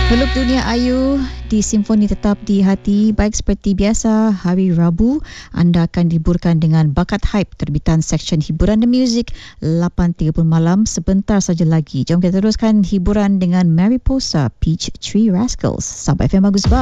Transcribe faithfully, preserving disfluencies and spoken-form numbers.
Peluk Dunia Ayu di Simfoni Tetap di Hati. Baik, seperti biasa, hari Rabu anda akan dihiburkan dengan Bakat Hype, terbitan seksyen hiburan The Music, lapan tiga puluh malam sebentar saja lagi. Jom kita teruskan hiburan dengan Mariposa Peach Tree Rascals. Sampai F M Bagus Bar.